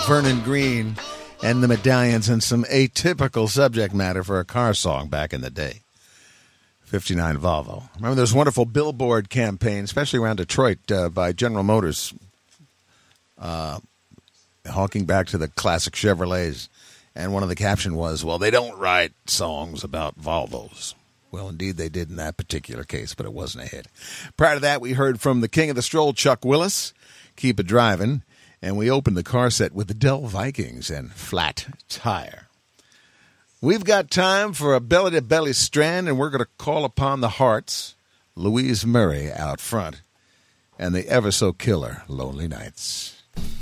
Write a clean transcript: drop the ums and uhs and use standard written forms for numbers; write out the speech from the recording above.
Vernon Green and the Medallions, and some atypical subject matter for a car song back in the day. 59 Volvo. Remember those wonderful billboard campaigns, especially around Detroit, by General Motors, hawking back to the classic Chevrolets. And one of the caption was, well, they don't write songs about Volvos. Well, indeed, they did in that particular case, but it wasn't a hit. Prior to that, we heard from the king of the stroll, Chuck Willis, Keep It Driving. And we opened the car set with the Dell Vikings and Flat Tire. We've got time for a belly-to-belly strand, and we're going to call upon the Hearts, Louise Murray out front, and the ever-so-killer Lonely Nights.